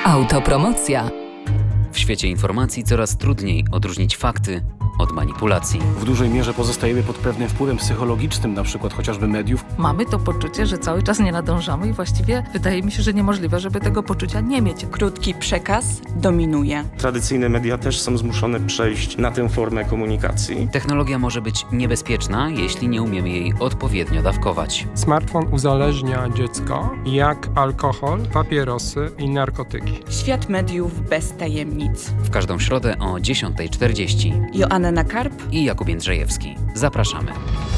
Autopromocja. W świecie informacji coraz trudniej odróżnić fakty od manipulacji. W dużej mierze pozostajemy pod pewnym wpływem psychologicznym, na przykład chociażby mediów. Mamy to poczucie, że cały czas nie nadążamy i właściwie wydaje mi się, że niemożliwe, żeby tego poczucia nie mieć. Krótki przekaz dominuje. Tradycyjne media też są zmuszone przejść na tę formę komunikacji. Technologia może być niebezpieczna, jeśli nie umiemy jej odpowiednio dawkować. Smartfon uzależnia dziecko jak alkohol, papierosy i narkotyki. Świat mediów bez tajemnic. W każdą środę o 10:40. Joanna Karp i Jakub Jędrzejewski. Zapraszamy.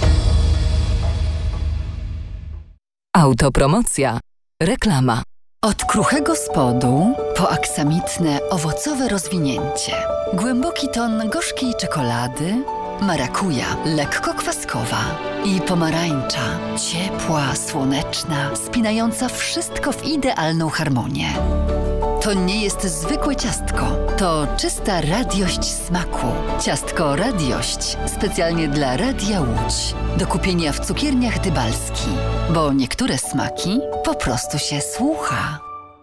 Autopromocja. Reklama. Od kruchego spodu po aksamitne, owocowe rozwinięcie. Głęboki ton gorzkiej czekolady, marakuja, lekko kwaskowa i pomarańcza, ciepła, słoneczna, spinająca wszystko w idealną harmonię. To nie jest zwykłe ciastko, to czysta radiość smaku. Ciastko Radiość specjalnie dla Radia Łódź. Do kupienia w cukierniach Dybalski, bo niektóre smaki po prostu się słucha.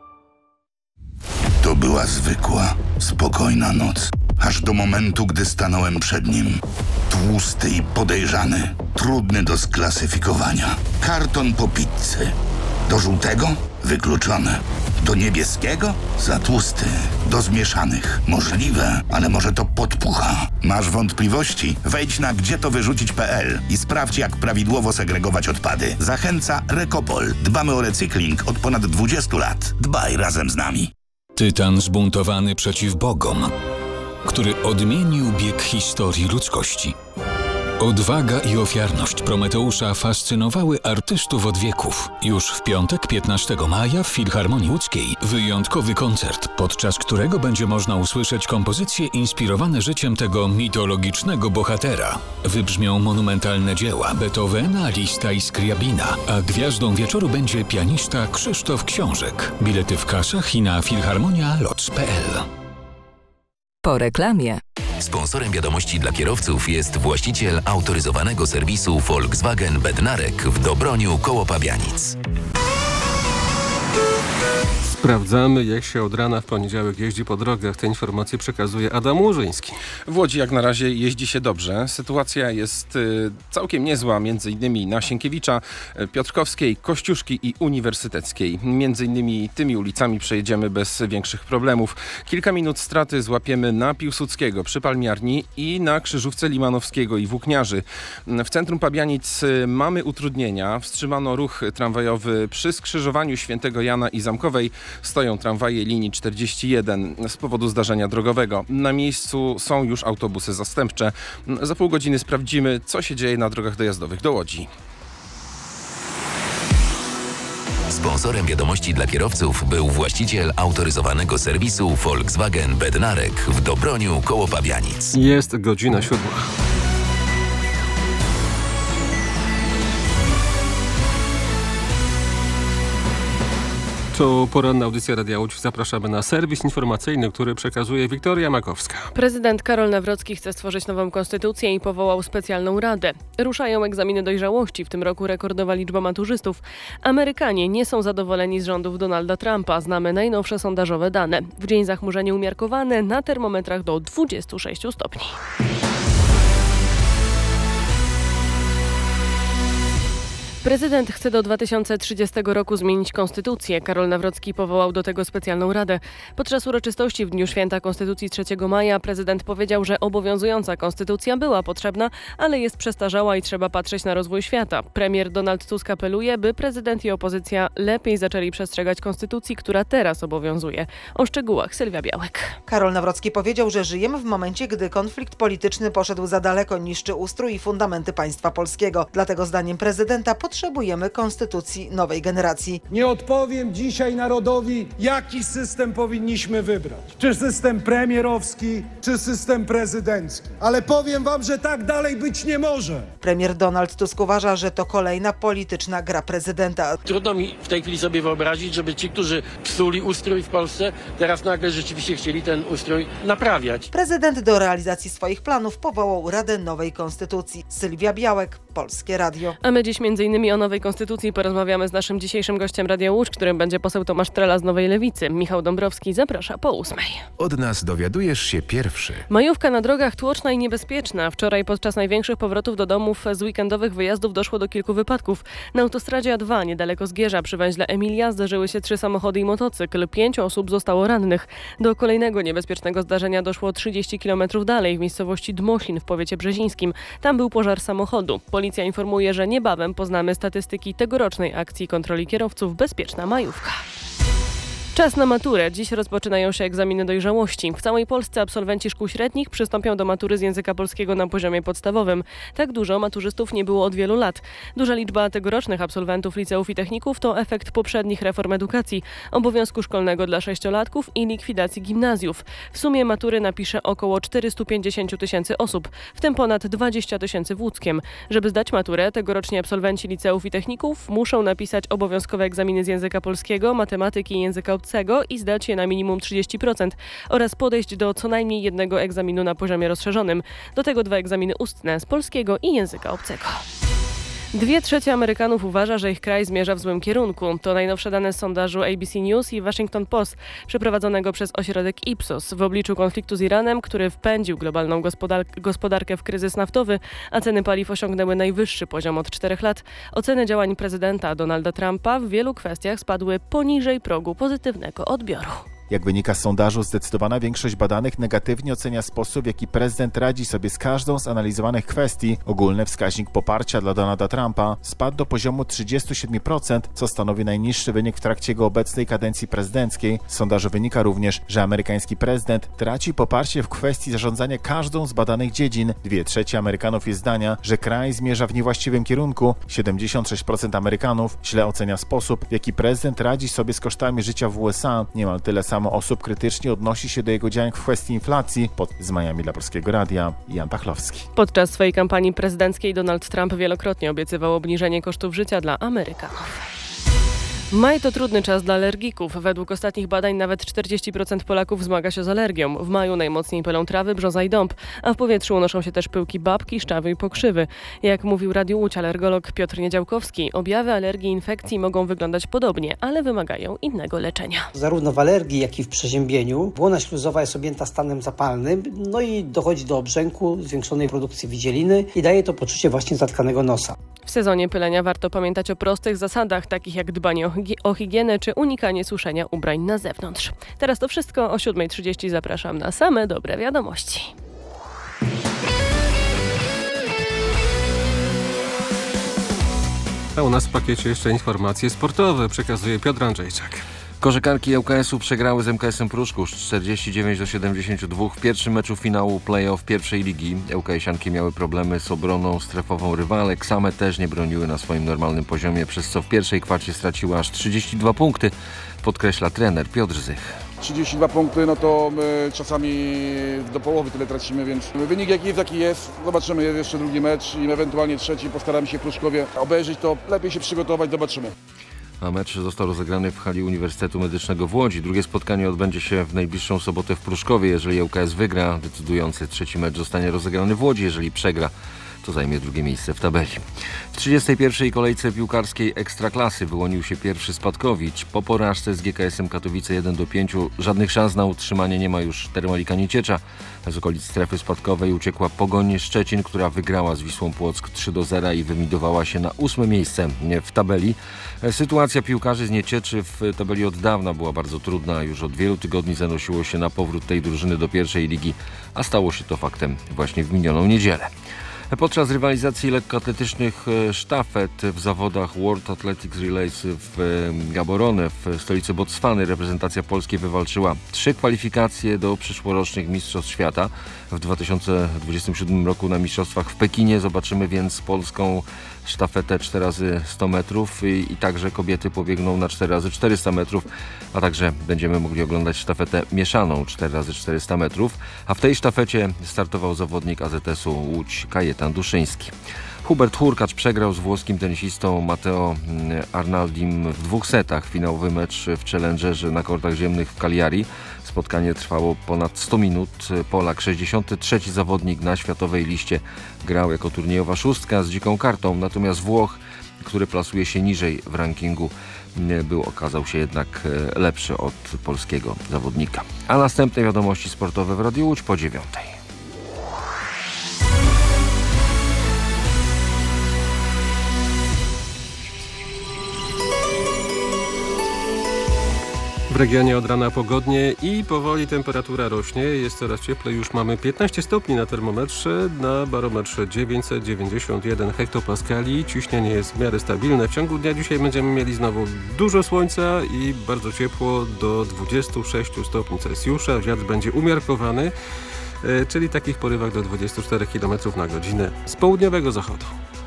To była zwykła, spokojna noc. Aż do momentu, gdy stanąłem przed nim. Tłusty i podejrzany, trudny do sklasyfikowania. Karton po pizzy. Do żółtego? Wykluczone. Do niebieskiego? Za tłusty. Do zmieszanych. Możliwe, ale może to podpucha. Masz wątpliwości? Wejdź na gdzietowyrzucić.pl i sprawdź, jak prawidłowo segregować odpady. Zachęca Rekopol. Dbamy o recykling od ponad 20 lat. Dbaj razem z nami. Tytan zbuntowany przeciw bogom, który odmienił bieg historii ludzkości. Odwaga i ofiarność Prometeusza fascynowały artystów od wieków. Już w piątek, 15 maja w Filharmonii Łódzkiej wyjątkowy koncert, podczas którego będzie można usłyszeć kompozycje inspirowane życiem tego mitologicznego bohatera. Wybrzmią monumentalne dzieła Beethovena, Lista i Skriabina, a gwiazdą wieczoru będzie pianista Krzysztof Książek. Bilety w kasach i na filharmonia.loc.pl. Po reklamie. Sponsorem wiadomości dla kierowców jest właściciel autoryzowanego serwisu Volkswagen Bednarek w Dobroniu koło Pabianic. Sprawdzamy, jak się od rana w poniedziałek jeździ po drogach. Te informacje przekazuje Adam Łużyński. W Łodzi jak na razie jeździ się dobrze. Sytuacja jest całkiem niezła, między innymi na Sienkiewicza, Piotrkowskiej, Kościuszki i Uniwersyteckiej. Między innymi tymi ulicami przejedziemy bez większych problemów. Kilka minut straty złapiemy na Piłsudskiego przy Palmiarni i na Krzyżówce Limanowskiego i Włókniarzy. W centrum Pabianic mamy utrudnienia. Wstrzymano ruch tramwajowy przy skrzyżowaniu Świętego Jana i Zamkowej. Stoją tramwaje linii 41 z powodu zdarzenia drogowego. Na miejscu są już autobusy zastępcze. Za pół godziny sprawdzimy, co się dzieje na drogach dojazdowych do Łodzi. Sponsorem wiadomości dla kierowców był właściciel autoryzowanego serwisu Volkswagen Bednarek w Dobroniu koło Pabianic. Jest godzina 7. To poranna audycja Radia Łódź. Zapraszamy na serwis informacyjny, który przekazuje Wiktoria Makowska. Prezydent Karol Nawrocki chce stworzyć nową konstytucję i powołał specjalną radę. Ruszają egzaminy dojrzałości. W tym roku rekordowa liczba maturzystów. Amerykanie nie są zadowoleni z rządów Donalda Trumpa. Znamy najnowsze sondażowe dane. W dzień zachmurzenie umiarkowane, na termometrach do 26 stopni. Prezydent chce do 2030 roku zmienić konstytucję. Karol Nawrocki powołał do tego specjalną radę. Podczas uroczystości w Dniu Święta Konstytucji 3 maja prezydent powiedział, że obowiązująca konstytucja była potrzebna, ale jest przestarzała i trzeba patrzeć na rozwój świata. Premier Donald Tusk apeluje, by prezydent i opozycja lepiej zaczęli przestrzegać konstytucji, która teraz obowiązuje. O szczegółach Sylwia Białek. Karol Nawrocki powiedział, że żyjemy w momencie, gdy konflikt polityczny poszedł za daleko, niszczy ustrój i fundamenty państwa polskiego. Dlatego zdaniem prezydenta potrzebujemy konstytucji nowej generacji. Nie odpowiem dzisiaj narodowi, jaki system powinniśmy wybrać. Czy system premierowski, czy system prezydencki. Ale powiem wam, że tak dalej być nie może. Premier Donald Tusk uważa, że to kolejna polityczna gra prezydenta. Trudno mi w tej chwili sobie wyobrazić, żeby ci, którzy psuli ustrój w Polsce, teraz nagle rzeczywiście chcieli ten ustrój naprawiać. Prezydent do realizacji swoich planów powołał Radę Nowej Konstytucji. Sylwia Białek, Polskie Radio. A my dziś m.in. o nowej konstytucji porozmawiamy z naszym dzisiejszym gościem Radia Łódź, którym będzie poseł Tomasz Trela z Nowej Lewicy. Michał Dąbrowski zaprasza po 8:00. Od nas dowiadujesz się pierwszy. Majówka na drogach tłoczna i niebezpieczna. Wczoraj podczas największych powrotów do domów z weekendowych wyjazdów doszło do kilku wypadków. Na autostradzie A2 niedaleko Zgierza przy węźle Emilia zderzyły się 3 samochody i motocykl. 5 osób zostało rannych. Do kolejnego niebezpiecznego zdarzenia doszło 30 km dalej w miejscowości Dmoślin w powiecie brzezińskim. Tam był pożar samochodu. Policja informuje, że niebawem poznamy statystyki tegorocznej akcji kontroli kierowców Bezpieczna Majówka. Czas na maturę. Dziś rozpoczynają się egzaminy dojrzałości. W całej Polsce absolwenci szkół średnich przystąpią do matury z języka polskiego na poziomie podstawowym. Tak dużo maturzystów nie było od wielu lat. Duża liczba tegorocznych absolwentów liceów i techników to efekt poprzednich reform edukacji, obowiązku szkolnego dla 6-latków i likwidacji gimnazjów. W sumie matury napisze około 450 tysięcy osób, w tym ponad 20 tysięcy w Łódzkiem. Żeby zdać maturę, tegoroczni absolwenci liceów i techników muszą napisać obowiązkowe egzaminy z języka polskiego, matematyki i języka obcego i zdać je na minimum 30% oraz podejść do co najmniej jednego egzaminu na poziomie rozszerzonym. Do tego 2 egzaminy ustne z polskiego i języka obcego. 2/3 Amerykanów uważa, że ich kraj zmierza w złym kierunku. To najnowsze dane z sondażu ABC News i Washington Post, przeprowadzonego przez ośrodek Ipsos. W obliczu konfliktu z Iranem, który wpędził globalną gospodarkę w kryzys naftowy, a ceny paliw osiągnęły najwyższy poziom od 4 lat, oceny działań prezydenta Donalda Trumpa w wielu kwestiach spadły poniżej progu pozytywnego odbioru. Jak wynika z sondażu, zdecydowana większość badanych negatywnie ocenia sposób, w jaki prezydent radzi sobie z każdą z analizowanych kwestii. Ogólny wskaźnik poparcia dla Donalda Trumpa spadł do poziomu 37%, co stanowi najniższy wynik w trakcie jego obecnej kadencji prezydenckiej. Z sondażu wynika również, że amerykański prezydent traci poparcie w kwestii zarządzania każdą z badanych dziedzin. 2/3 Amerykanów jest zdania, że kraj zmierza w niewłaściwym kierunku. 76% Amerykanów źle ocenia sposób, w jaki prezydent radzi sobie z kosztami życia w USA. Niemal tyle samo osób krytycznie odnosi się do jego działań w kwestii inflacji. Z Miami dla Polskiego Radia, Jan Pachlowski. Podczas swojej kampanii prezydenckiej Donald Trump wielokrotnie obiecywał obniżenie kosztów życia dla Amerykanów. Maj to trudny czas dla alergików. Według ostatnich badań nawet 40% Polaków zmaga się z alergią. W maju najmocniej pylą trawy, brzoza i dąb, a w powietrzu unoszą się też pyłki babki, szczawy i pokrzywy. Jak mówił Radiu Łódź alergolog Piotr Niedziałkowski, objawy alergii i infekcji mogą wyglądać podobnie, ale wymagają innego leczenia. Zarówno w alergii, jak i w przeziębieniu błona śluzowa jest objęta stanem zapalnym, no i dochodzi do obrzęku, zwiększonej produkcji widzieliny i daje to poczucie właśnie zatkanego nosa. W sezonie pylenia warto pamiętać o prostych zasadach, takich jak dbanie o higienę czy unikanie suszenia ubrań na zewnątrz. Teraz to wszystko. O 7:30 zapraszam na same dobre wiadomości. A u nas w pakiecie jeszcze informacje sportowe. Przekazuje Piotr Andrzejczak. Koszykarki ŁKS-u przegrały z MKS-em Pruszków 49-72 w pierwszym meczu finału play-off pierwszej ligi. ŁKS-ianki miały problemy z obroną strefową rywalek, same też nie broniły na swoim normalnym poziomie, przez co w pierwszej kwarcie straciły aż 32 punkty, podkreśla trener Piotr Zych. 32 punkty, no to my czasami do połowy tyle tracimy, więc wynik jaki jest. Zobaczymy, jest jeszcze drugi mecz i ewentualnie trzeci. Postaramy się w Pruszkowie obejrzeć to, lepiej się przygotować, zobaczymy. A mecz został rozegrany w hali Uniwersytetu Medycznego w Łodzi. Drugie spotkanie odbędzie się w najbliższą sobotę w Pruszkowie. Jeżeli ŁKS wygra, decydujący trzeci mecz zostanie rozegrany w Łodzi. Jeżeli przegra, to zajmie drugie miejsce w tabeli. W 31. kolejce piłkarskiej Ekstraklasy wyłonił się pierwszy Spadkowicz. Po porażce z GKS-em Katowice 1-5 żadnych szans na utrzymanie nie ma już Termalika Nieciecza. Z okolic strefy spadkowej uciekła Pogoń Szczecin, która wygrała z Wisłą Płock 3-0 i wymidowała się na 8. miejsce w tabeli. Sytuacja piłkarzy z Niecieczy w tabeli od dawna była bardzo trudna. Już od wielu tygodni zanosiło się na powrót tej drużyny do pierwszej ligi, a stało się to faktem właśnie w minioną niedzielę. Podczas rywalizacji lekkoatletycznych sztafet w zawodach World Athletics Relays w Gaborone w stolicy Botswany reprezentacja Polski wywalczyła 3 kwalifikacje do przyszłorocznych Mistrzostw Świata. W 2027 roku na Mistrzostwach w Pekinie zobaczymy więc polską sztafetę 4x100 metrów i także kobiety pobiegną na 4x400 metrów, a także będziemy mogli oglądać sztafetę mieszaną 4x400 metrów, a w tej sztafecie startował zawodnik AZS-u Łódź Kajetan Duszyński. Hubert Hurkacz przegrał z włoskim tenisistą Matteo Arnaldim w 2 setach. Finałowy mecz w Challengerze na kortach ziemnych w Cagliari. Spotkanie trwało ponad 100 minut. Polak, 63. zawodnik na światowej liście, grał jako turniejowa szóstka z dziką kartą, natomiast Włoch który plasuje się niżej w rankingu, okazał się jednak lepszy od polskiego zawodnika. A następne wiadomości sportowe w Radiu Łódź po 9:00. W regionie od rana pogodnie i powoli temperatura rośnie. Jest coraz cieplej. Już mamy 15 stopni na termometrze, na barometrze 991 hektopaskali. Ciśnienie jest w miarę stabilne. W ciągu dnia dzisiaj będziemy mieli znowu dużo słońca i bardzo ciepło, do 26 stopni Celsjusza. Wiatr będzie umiarkowany, czyli takich porywach do 24 km na godzinę z południowego zachodu.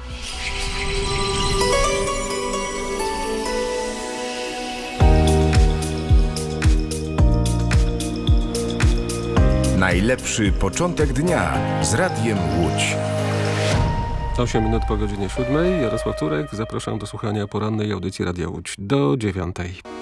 Najlepszy początek dnia z Radiem Łódź. 8 minut po godzinie 7:00. Jarosław Turek. Zapraszam do słuchania porannej audycji Radia Łódź do 9:00.